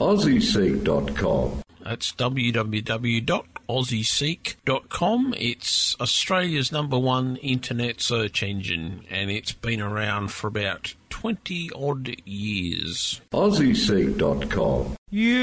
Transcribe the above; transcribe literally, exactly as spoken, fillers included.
aussie seek dot com. That's w w w dot aussie seek dot com. It's Australia's number one internet search engine, and it's been around for about twenty odd years. aussie seek dot com. You